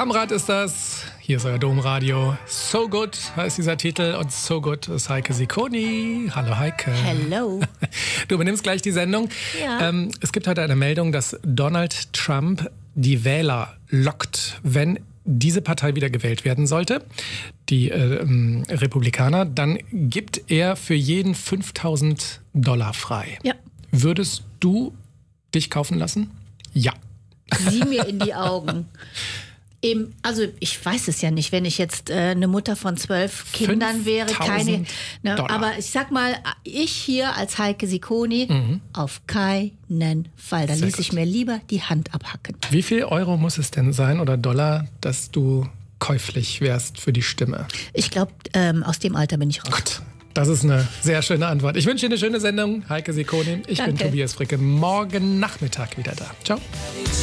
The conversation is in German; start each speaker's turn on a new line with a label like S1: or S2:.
S1: Kamerad ist das. Hier ist euer Domradio. So Good heißt dieser Titel und So Good ist Heike Sikoni. Hallo Heike.
S2: Hello.
S1: Du übernimmst gleich die Sendung.
S2: Ja.
S1: Es gibt heute eine Meldung, dass Donald Trump die Wähler lockt, wenn diese Partei wieder gewählt werden sollte, die Republikaner, dann gibt er für jeden $5.000 frei.
S2: Ja.
S1: Würdest du dich kaufen lassen? Ja.
S2: Sieh mir in die Augen. Also ich weiß es ja nicht, wenn ich jetzt eine Mutter von 12 Kindern wäre, keine. Ne, aber ich sag mal, ich hier als Heike Sikoni, auf keinen Fall. Da ließ ich mir lieber die Hand abhacken.
S1: Wie viel Euro muss es denn sein oder Dollar, dass du käuflich wärst für die Stimme?
S2: Ich glaube, aus dem Alter bin ich raus.
S1: Gut, das ist eine sehr schöne Antwort. Ich wünsche dir eine schöne Sendung, Heike Sikoni. Ich bin Tobias Fricke. Morgen Nachmittag wieder da. Ciao.